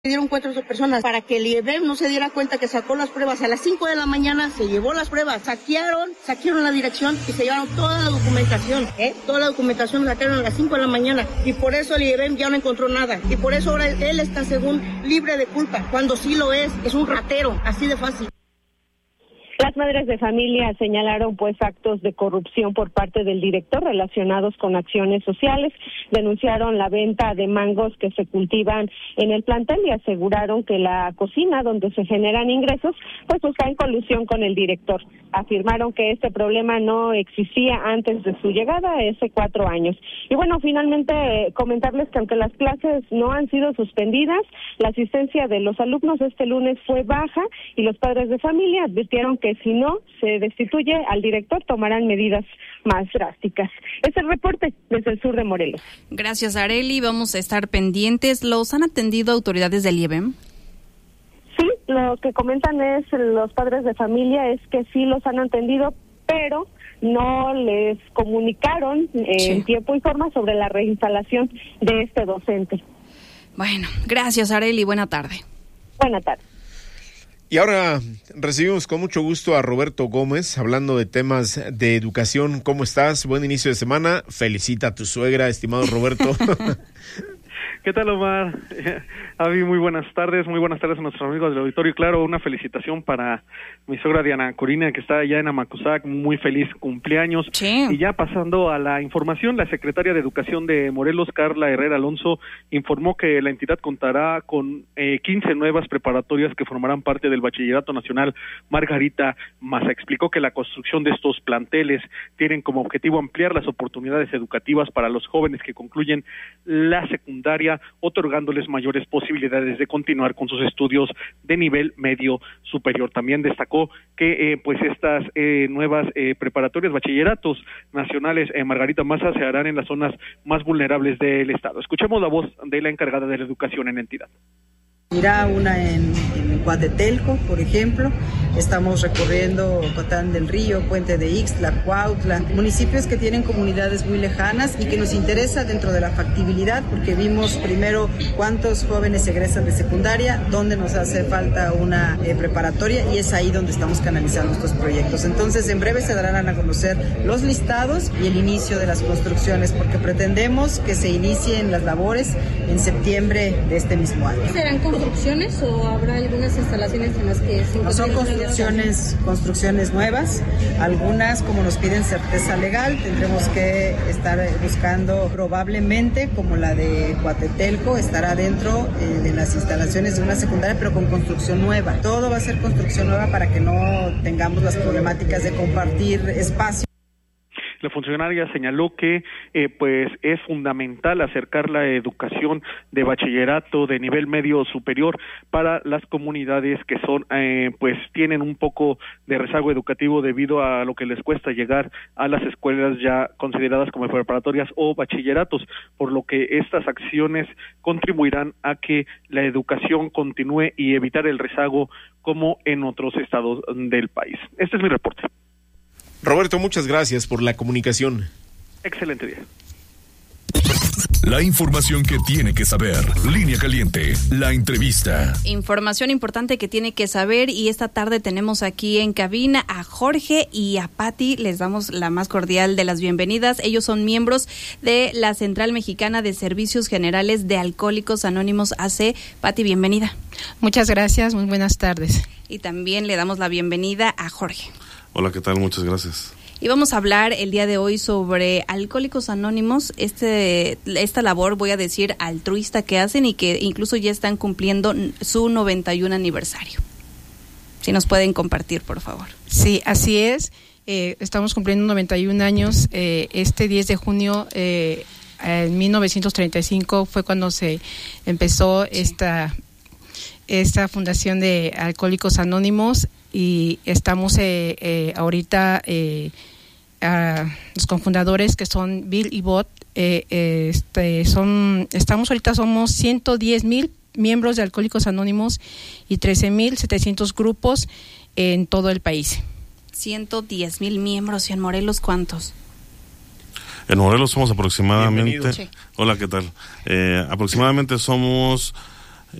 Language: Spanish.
Dieron 4 personas para que el IEBEM no se diera cuenta que sacó las pruebas a las 5 de la mañana, se llevó las pruebas, saquearon la dirección y se llevaron toda la documentación, toda la documentación la sacaron a las 5 de la mañana y por eso el IEBEM ya no encontró nada y por eso ahora él está según libre de culpa, cuando sí lo es un ratero, así de fácil. Las madres de familia señalaron actos de corrupción por parte del director relacionados con acciones sociales, denunciaron la venta de mangos que se cultivan en el plantel y aseguraron que la cocina donde se generan ingresos está en colusión con el director. Afirmaron que este problema no existía antes de su llegada hace 4 años. Y finalmente comentarles que aunque las clases no han sido suspendidas, la asistencia de los alumnos este lunes fue baja y los padres de familia advirtieron que si no se destituye al director tomarán medidas más drásticas. Es el reporte desde el sur de Morelos. Gracias, Arely. Vamos a estar pendientes. ¿Los han atendido autoridades del IEBEM? Sí, lo que comentan los padres de familia es que sí los han atendido, pero no les comunicaron en tiempo y forma sobre la reinstalación de este docente. Bueno, gracias, Arely. Buena tarde. Buena tarde. Y ahora recibimos con mucho gusto a Roberto Gómez, hablando de temas de educación. ¿Cómo estás? Buen inicio de semana. Felicita a tu suegra, estimado Roberto. ¿Qué tal, Omar? Avi, muy buenas tardes a nuestros amigos del auditorio. Claro, una felicitación para mi suegra Diana Corina, que está allá en Amacuzac, muy feliz cumpleaños. Sí. Y ya pasando a la información, la secretaria de Educación de Morelos, Carla Herrera Alonso, informó que la entidad contará con 15 nuevas preparatorias que formarán parte del Bachillerato Nacional Margarita Maza. Explicó que la construcción de estos planteles tienen como objetivo ampliar las oportunidades educativas para los jóvenes que concluyen la secundaria, otorgándoles mayores posibilidades de continuar con sus estudios de nivel medio superior. También destacó que estas nuevas preparatorias, bachilleratos nacionales Margarita Maza, se harán en las zonas más vulnerables del estado. Escuchemos la voz de la encargada de la educación en la entidad. Irá una en Coatetelco, por ejemplo. Estamos recorriendo Cotán del Río, Puente de Ixtla, Cuautla, municipios que tienen comunidades muy lejanas y que nos interesa dentro de la factibilidad, porque vimos primero cuántos jóvenes egresan de secundaria, dónde nos hace falta una preparatoria, y es ahí donde estamos canalizando estos proyectos. Entonces, en breve se darán a conocer los listados y el inicio de las construcciones, porque pretendemos que se inicien las labores en septiembre de este mismo año. ¿Serán construcciones o habrá algunas instalaciones en las que se no son construcciones nuevas? Algunas, como nos piden certeza legal, tendremos que estar buscando, probablemente como la de Coatetelco, estará dentro de las instalaciones de una secundaria, pero con construcción nueva. Todo va a ser construcción nueva para que no tengamos las problemáticas de compartir espacio. La funcionaria señaló que es fundamental acercar la educación de bachillerato de nivel medio superior para las comunidades que son tienen un poco de rezago educativo debido a lo que les cuesta llegar a las escuelas ya consideradas como preparatorias o bachilleratos, por lo que estas acciones contribuirán a que la educación continúe y evitar el rezago como en otros estados del país. Este es mi reporte. Roberto, muchas gracias por la comunicación. Excelente día. La información que tiene que saber. Línea Caliente, la entrevista. Información importante que tiene que saber, y esta tarde tenemos aquí en cabina a Jorge y a Patti. Les damos la más cordial de las bienvenidas. Ellos son miembros de la Central Mexicana de Servicios Generales de Alcohólicos Anónimos AC. Patti, bienvenida. Muchas gracias, muy buenas tardes. Y también le damos la bienvenida a Jorge. Hola, ¿qué tal? Muchas gracias. Y vamos a hablar el día de hoy sobre Alcohólicos Anónimos, esta labor, voy a decir, altruista que hacen y que incluso ya están cumpliendo su 91 aniversario. Si nos pueden compartir, por favor. Sí, así es. Estamos cumpliendo 91 años. Este 10 de junio, en 1935, fue cuando se empezó esta fundación de Alcohólicos Anónimos. Y estamos ahorita, los cofundadores, que son Bill y Bob, somos 110,000 miembros de Alcohólicos Anónimos y 13,700 grupos en todo el país. 110,000 miembros. ¿Y en Morelos cuántos? En Morelos somos aproximadamente... Sí. Hola, ¿qué tal? Aproximadamente somos